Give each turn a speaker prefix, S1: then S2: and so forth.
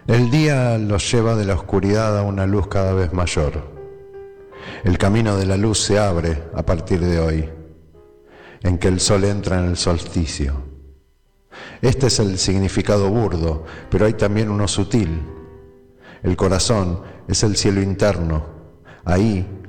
S1: El día los lleva de la oscuridad a una luz cada vez mayor. El camino de la luz se abre a partir de hoy, en que el sol entra en el solsticio. Este es el significado burdo, pero hay también uno sutil. El corazón es el cielo interno. Ahí